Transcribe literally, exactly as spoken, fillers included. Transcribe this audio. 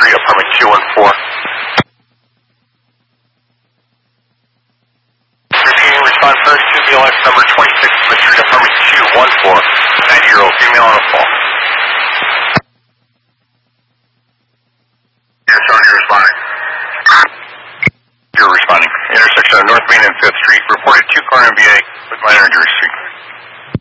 Street, apartment two one four. Receiving respond first to B L X number twenty-six Smith Street, apartment two one four. ninety-year-old female on a fall.